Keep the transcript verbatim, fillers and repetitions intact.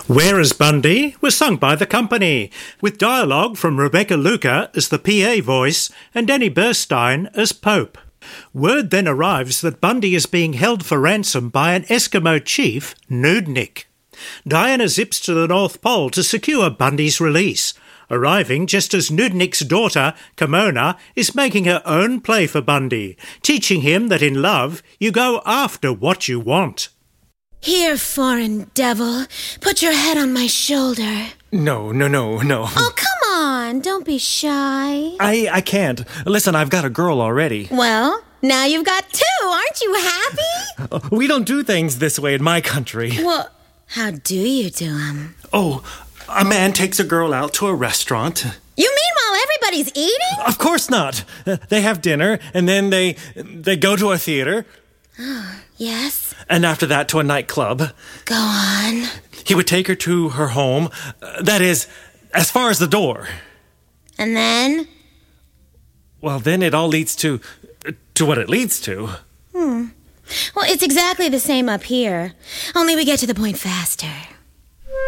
Where is Bundy was sung by the company, with dialogue from Rebecca Luker as the P A voice and Danny Burstein as Pope. Word then arrives that Bundy is being held for ransom by an Eskimo chief, Nudnik. Diana zips to the North Pole to secure Bundy's release, arriving just as Nudnik's daughter, Kimona, is making her own play for Bundy, teaching him that in love you go after what you want. Here, foreign devil, put your head on my shoulder. No, no, no, no. Oh, come on, don't be shy. I, I can't. Listen, I've got a girl already. Well, now you've got two, aren't you happy? We don't do things this way in my country. Well, how do you do 'em? Oh, a man takes a girl out to a restaurant. You mean while everybody's eating? Of course not. Uh, They have dinner, and then they they go to a theater. Yes. And after that to a nightclub. Go on. He would take her to her home. Uh, that is, as far as the door. And then? Well, then it all leads to... to what it leads to. Hmm. Well, it's exactly the same up here. Only we get to the point faster.